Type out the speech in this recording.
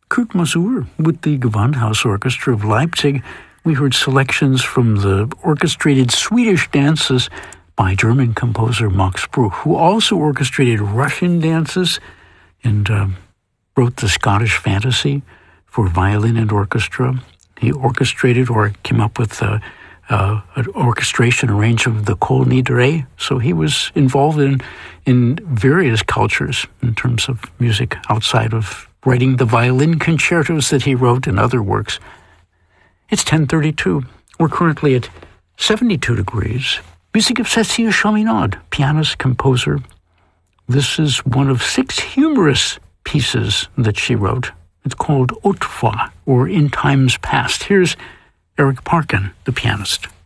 Kurt Masur with the Gewandhaus Orchestra of Leipzig. We heard selections from the orchestrated Swedish dances by German composer Max Bruch, who also orchestrated Russian dances and wrote the Scottish Fantasy for violin and orchestra. He orchestrated or came up with an orchestration arrangement of the Kol Nidre. So he was involved in various cultures in terms of music outside of writing the violin concertos that he wrote and other works. It's 10:32. We're currently at 72 degrees. Music of Cécile Chaminade, pianist, composer. This is one of 6 humorous pieces that she wrote. It's called Autrefois, or In Times Past. Here's Eric Parkin, the pianist.